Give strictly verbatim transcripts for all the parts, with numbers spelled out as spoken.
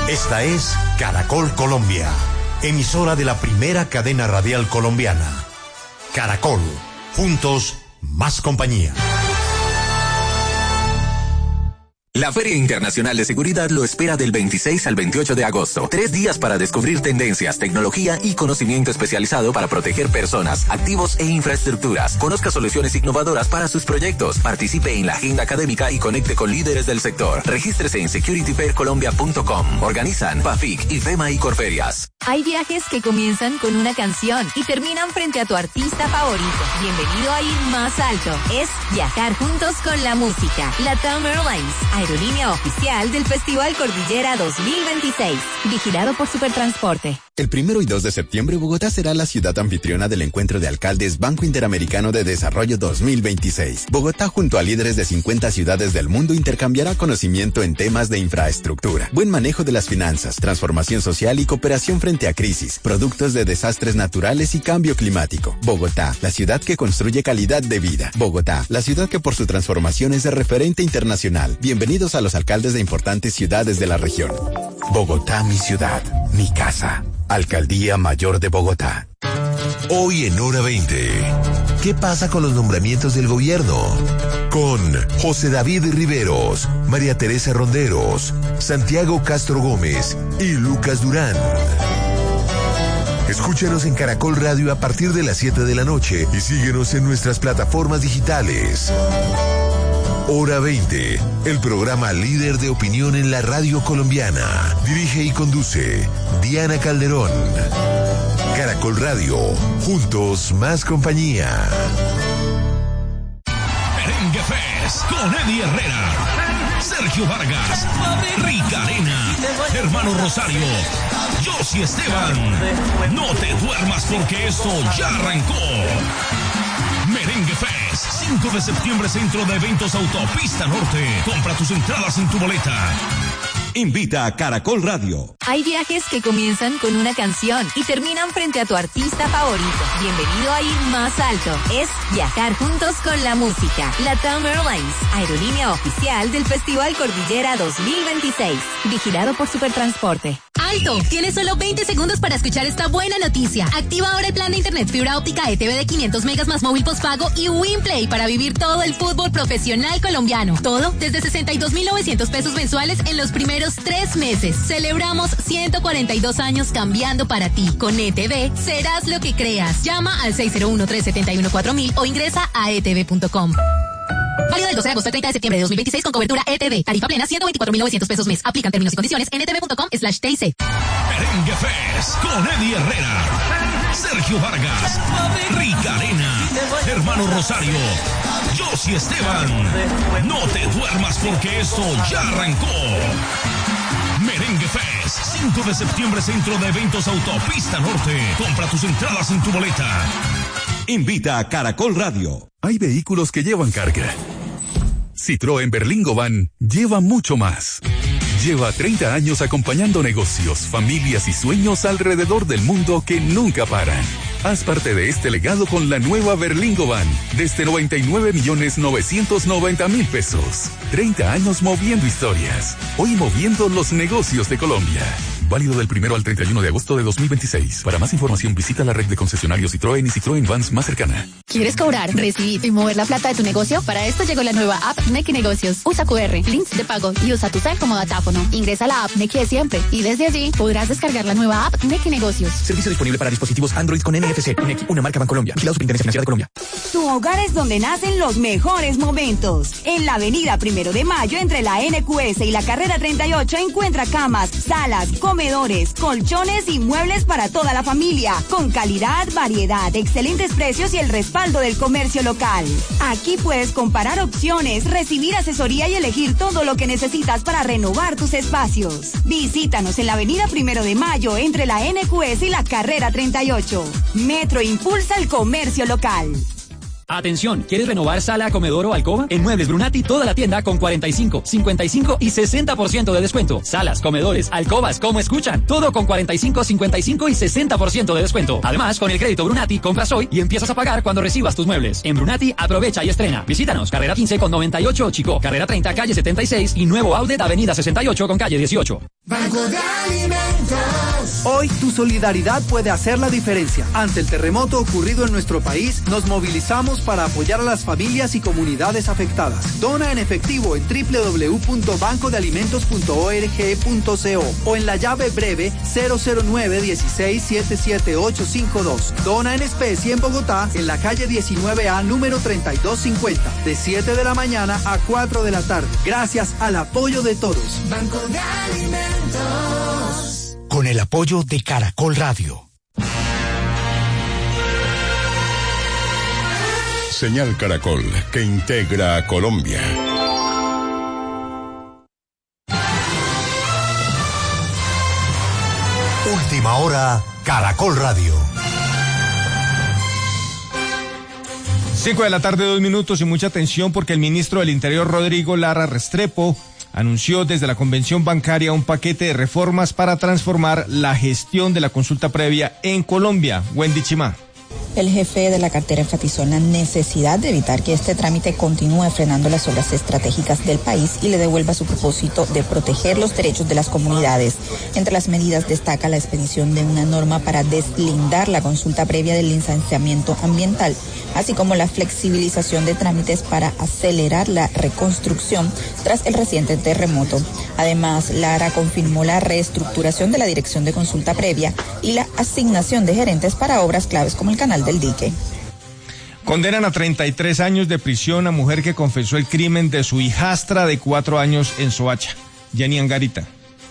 Esta es Caracol Colombia, emisora de la primera cadena radial colombiana. Caracol, juntos, más compañía. La Feria Internacional de Seguridad lo espera del veintiséis al veintiocho de agosto. Tres días para descubrir tendencias, tecnología y conocimiento especializado para proteger personas, activos e infraestructuras. Conozca soluciones innovadoras para sus proyectos. Participe en la agenda académica y conecte con líderes del sector. Regístrese en security fair colombia punto com. Organizan PAFIC, IFEMA y Corferias. Hay viajes que comienzan con una canción y terminan frente a tu artista favorito. Bienvenido a ir más alto. Es viajar juntos con la música. LATAM Airlines, aerolínea oficial del Festival Cordillera dos mil veintiséis. Vigilado por Supertransporte. El primero y dos de septiembre, Bogotá será la ciudad anfitriona del Encuentro de Alcaldes Banco Interamericano de Desarrollo dos mil veintiséis. Bogotá, junto a líderes de cincuenta ciudades del mundo, intercambiará conocimiento en temas de infraestructura, buen manejo de las finanzas, transformación social y cooperación frente a crisis, productos de desastres naturales y cambio climático. Bogotá, la ciudad que construye calidad de vida. Bogotá, la ciudad que por su transformación es de referente internacional. Bienvenidos a los alcaldes de importantes ciudades de la región. Bogotá, mi ciudad, mi casa. Alcaldía Mayor de Bogotá. Hoy en Hora veinte. ¿Qué pasa con los nombramientos del gobierno? Con José David Riveros, María Teresa Ronderos, Santiago Castro Gómez y Lucas Durán. Escúchanos en Caracol Radio a partir de las siete de la noche y síguenos en nuestras plataformas digitales. Hora veinte, el programa líder de opinión en la radio colombiana. Dirige y conduce Diana Calderón. Caracol Radio, juntos más compañía. Merengue Fest con Eddie Herrera, Sergio Vargas, Rica Arena, Hermano Rosario, Josy Esteban. No te duermas porque esto ya arrancó. Merengue Fest, cinco de septiembre, Centro de Eventos Autopista Norte. Compra tus entradas en tu boleta. Invita a Caracol Radio. Hay viajes que comienzan con una canción y terminan frente a tu artista favorito. Bienvenido a ir más alto. Es viajar juntos con la música. LATAM Airlines, aerolínea oficial del Festival Cordillera dos mil veintiséis. Vigilado por Supertransporte. ¡Alto! Tienes solo veinte segundos para escuchar esta buena noticia. Activa ahora el plan de internet fibra óptica E T V de quinientos megas más móvil postpago y WinPlay para vivir todo el fútbol profesional colombiano. Todo desde sesenta y dos mil novecientos pesos mensuales en los primeros tres meses. Celebramos ciento cuarenta y dos años cambiando para ti. Con E T V serás lo que creas. Llama al seis cero uno, tres siete uno, cuatro mil o ingresa a e t v punto com. Válido del doce de agosto al treinta de septiembre de dos mil veintiséis con cobertura E T V. Tarifa plena ciento veinticuatro mil novecientos pesos mes. Aplican términos y condiciones en e t v punto com slash t i c. Merengue Fest con Eddie Herrera, Sergio Vargas, Rica Arena, Hermano Rosario, Josy Esteban. No te duermas porque esto ya arrancó. Merengue Fest, cinco de septiembre, Centro de Eventos Autopista Norte. Compra tus entradas en tu boleta. Invita a Caracol Radio. Hay vehículos que llevan carga. Citroën Berlingo Van lleva mucho más. Lleva treinta años acompañando negocios, familias y sueños alrededor del mundo que nunca paran. Haz parte de este legado con la nueva Berlingo Van, desde noventa y nueve millones novecientos noventa mil pesos. treinta años moviendo historias. Hoy moviendo los negocios de Colombia. Válido del primero al treinta y uno de agosto de dos mil veintiséis. Para más información visita la red de concesionarios Citroën y Citroën Vans más cercana. ¿Quieres cobrar, recibir y mover la plata de tu negocio? Para esto llegó la nueva app Nequi Negocios. Usa cu erre, links de pago y usa tu cel como datáfono. Ingresa a la app Nequi de siempre y desde allí podrás descargar la nueva app Nequi Negocios. Servicio disponible para dispositivos Android con N F C. Nequi, una marca Bancolombia. Vigilado Superintendencia Financiera de Colombia. Tu hogar es donde nacen los mejores momentos. En la avenida Primero de Mayo, entre la N Q S y la carrera treinta y ocho, encuentra camas, salas, comedores, colchones y muebles para toda la familia. Con calidad, variedad, excelentes precios y el respaldo del comercio local. Aquí puedes comparar opciones, recibir asesoría y elegir todo lo que necesitas para renovar tus espacios. Visítanos en la avenida Primero de Mayo, entre la N Q S y la carrera treinta y ocho. Metro impulsa el comercio local. Atención, ¿quieres renovar sala, comedor o alcoba? En Muebles Brunati toda la tienda con cuarenta y cinco, cincuenta y cinco y sesenta por ciento de descuento. Salas, comedores, alcobas, como escuchan. Todo con cuarenta y cinco, cincuenta y cinco y sesenta por ciento de descuento. Además, con el crédito Brunati compras hoy y empiezas a pagar cuando recibas tus muebles. En Brunati aprovecha y estrena. Visítanos, carrera quince con noventa y ocho Chico, carrera treinta calle setenta y seis y nuevo outlet avenida sesenta y ocho con calle dieciocho. Banco de Alimentos. Hoy tu solidaridad puede hacer la diferencia. Ante el terremoto ocurrido en nuestro país, nos movilizamos para apoyar a las familias y comunidades afectadas. Dona en efectivo en doble u doble u doble u punto banco de alimentos punto org punto co o en la llave breve cero cero nueve dieciséis siete siete ocho cinco dos. Dona en especie en Bogotá, en la calle diecinueve A, número treinta y dos cincuenta, de siete de la mañana a cuatro de la tarde. Gracias al apoyo de todos. Banco de Alimentos. Con el apoyo de Caracol Radio. Señal Caracol, que integra a Colombia. Última hora, Caracol Radio. Cinco de la tarde, dos minutos y mucha atención porque el ministro del Interior, Rodrigo Lara Restrepo, anunció desde la Convención Bancaria un paquete de reformas para transformar la gestión de la consulta previa en Colombia. Wendy Chimá. El jefe de la cartera enfatizó en la necesidad de evitar que este trámite continúe frenando las obras estratégicas del país y le devuelva su propósito de proteger los derechos de las comunidades. Entre las medidas destaca la expedición de una norma para deslindar la consulta previa del licenciamiento ambiental, así como la flexibilización de trámites para acelerar la reconstrucción tras el reciente terremoto. Además, Lara confirmó la reestructuración de la Dirección de Consulta Previa y la asignación de gerentes para obras claves como el Canal del Dique. Condenan a treinta y tres años de prisión a mujer que confesó el crimen de su hijastra de cuatro años en Soacha. Jenny Angarita.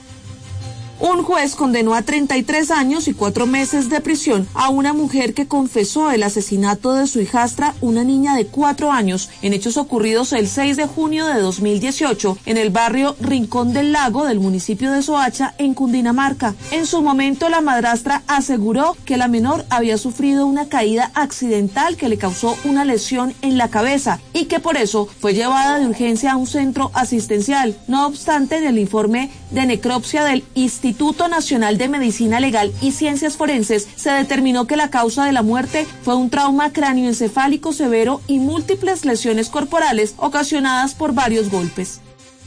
Un juez condenó a treinta y tres años y cuatro meses de prisión a una mujer que confesó el asesinato de su hijastra, una niña de cuatro años, en hechos ocurridos el seis de junio de dos mil dieciocho en el barrio Rincón del Lago del municipio de Soacha, en Cundinamarca. En su momento, la madrastra aseguró que la menor había sufrido una caída accidental que le causó una lesión en la cabeza y que por eso fue llevada de urgencia a un centro asistencial. No obstante, en el informe de necropsia del Instituto Instituto Nacional de Medicina Legal y Ciencias Forenses se determinó que la causa de la muerte fue un trauma cráneoencefálico severo y múltiples lesiones corporales ocasionadas por varios golpes.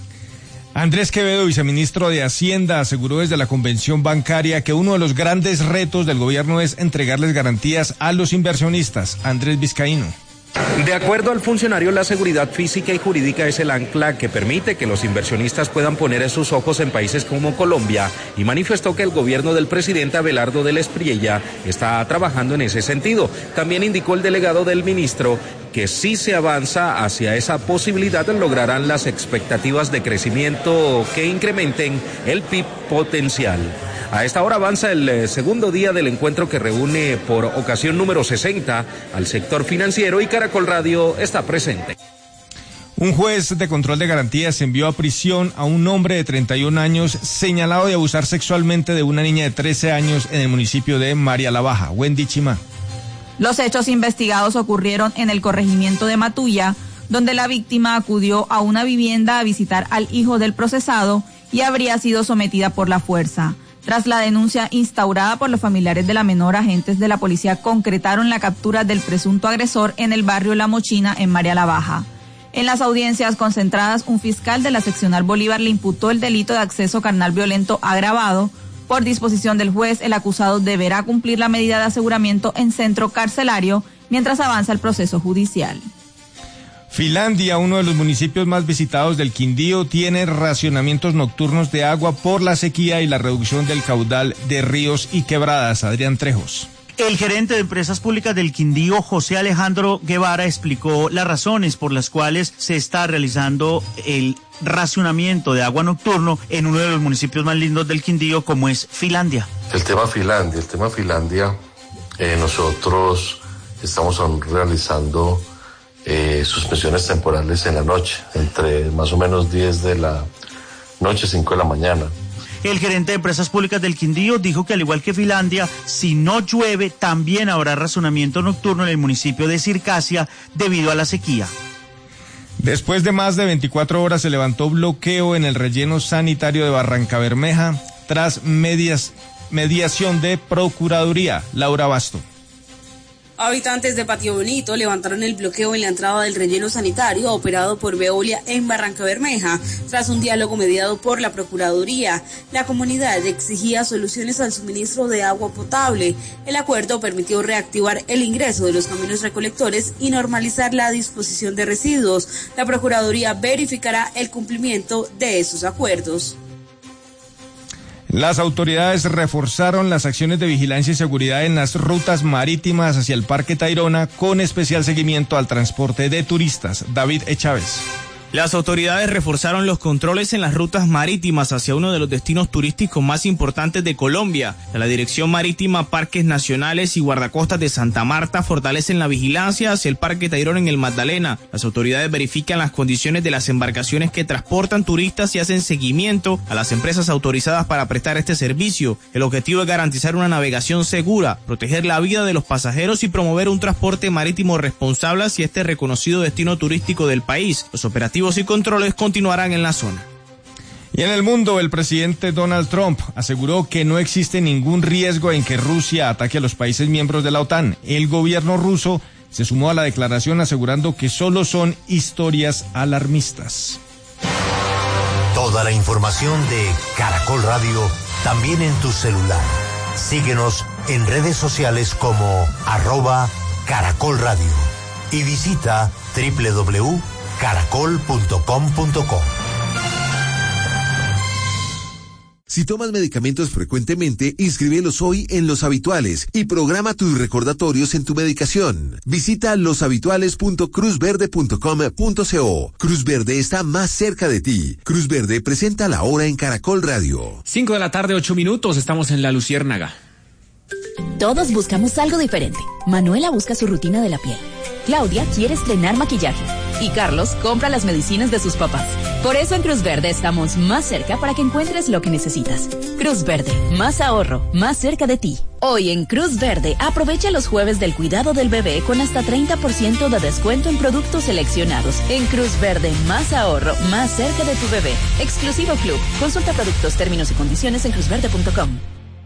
Andrés Quevedo, viceministro de Hacienda, aseguró desde la Convención Bancaria que uno de los grandes retos del gobierno es entregarles garantías a los inversionistas. Andrés Vizcaíno. De acuerdo al funcionario, la seguridad física y jurídica es el ancla que permite que los inversionistas puedan poner sus ojos en países como Colombia, y manifestó que el gobierno del presidente Abelardo del Espriella está trabajando en ese sentido. También indicó el delegado del ministro que si se avanza hacia esa posibilidad lograrán las expectativas de crecimiento que incrementen el P I B potencial. A esta hora avanza el segundo día del encuentro que reúne por ocasión número sesenta al sector financiero, y Caracol Radio está presente. Un juez de control de garantías envió a prisión a un hombre de treinta y un años señalado de abusar sexualmente de una niña de trece años en el municipio de María la Baja. Wendy Chimá. Los hechos investigados ocurrieron en el corregimiento de Matuya, donde la víctima acudió a una vivienda a visitar al hijo del procesado y habría sido sometida por la fuerza. Tras la denuncia instaurada por los familiares de la menor, agentes de la policía concretaron la captura del presunto agresor en el barrio La Mochina, en María la Baja. En las audiencias concentradas, un fiscal de la seccional Bolívar le imputó el delito de acceso carnal violento agravado. Por disposición del juez, el acusado deberá cumplir la medida de aseguramiento en centro carcelario mientras avanza el proceso judicial. Finlandia, uno de los municipios más visitados del Quindío, tiene racionamientos nocturnos de agua por la sequía y la reducción del caudal de ríos y quebradas. Adrián Trejos. El gerente de Empresas Públicas del Quindío, José Alejandro Guevara, explicó las razones por las cuales se está realizando el racionamiento de agua nocturno en uno de los municipios más lindos del Quindío, como es Finlandia. El tema Finlandia, el tema Finlandia, eh, nosotros estamos realizando eh, suspensiones temporales en la noche, entre más o menos diez de la noche, cinco de la mañana. El gerente de Empresas Públicas del Quindío dijo que al igual que Finlandia, si no llueve, también habrá racionamiento nocturno en el municipio de Circasia debido a la sequía. Después de más de veinticuatro horas se levantó bloqueo en el relleno sanitario de Barrancabermeja tras medias, mediación de Procuraduría. Laura Basto. Habitantes de Patio Bonito levantaron el bloqueo en la entrada del relleno sanitario operado por Veolia en Barranca Bermeja. Tras un diálogo mediado por la Procuraduría, la comunidad exigía soluciones al suministro de agua potable. El acuerdo permitió reactivar el ingreso de los camiones recolectores y normalizar la disposición de residuos. La Procuraduría verificará el cumplimiento de esos acuerdos. Las autoridades reforzaron las acciones de vigilancia y seguridad en las rutas marítimas hacia el Parque Tayrona, con especial seguimiento al transporte de turistas. David E. Chávez. Las autoridades reforzaron los controles en las rutas marítimas hacia uno de los destinos turísticos más importantes de Colombia. La Dirección Marítima, Parques Nacionales y Guardacostas de Santa Marta fortalecen la vigilancia hacia el Parque Tayrona en el Magdalena. Las autoridades verifican las condiciones de las embarcaciones que transportan turistas y hacen seguimiento a las empresas autorizadas para prestar este servicio. El objetivo es garantizar una navegación segura, proteger la vida de los pasajeros y promover un transporte marítimo responsable hacia este reconocido destino turístico del país. Los operativos y controles continuarán en la zona. Y en el mundo, el presidente Donald Trump aseguró que no existe ningún riesgo en que Rusia ataque a los países miembros de la OTAN. El gobierno ruso se sumó a la declaración asegurando que solo son historias alarmistas. Toda la información de Caracol Radio también en tu celular. Síguenos en redes sociales como arroba Caracol Radio y visita doble u doble u doble u punto caracol punto com punto co. Si tomas medicamentos frecuentemente, inscríbelos hoy en Los Habituales y programa tus recordatorios en tu medicación. Visita los habituales punto cruz verde punto com punto co. Cruz Verde está más cerca de ti. Cruz Verde presenta la hora en Caracol Radio. Cinco de la tarde, ocho minutos, estamos en La Luciérnaga. Todos buscamos algo diferente. Manuela busca su rutina de la piel. Claudia quiere estrenar maquillaje. Y Carlos compra las medicinas de sus papás. Por eso en Cruz Verde estamos más cerca para que encuentres lo que necesitas. Cruz Verde, más ahorro, más cerca de ti. Hoy en Cruz Verde, aprovecha los jueves del cuidado del bebé con hasta treinta por ciento de descuento en productos seleccionados. En Cruz Verde, más ahorro, más cerca de tu bebé. Exclusivo Club. Consulta productos, términos y condiciones en cruz verde punto com.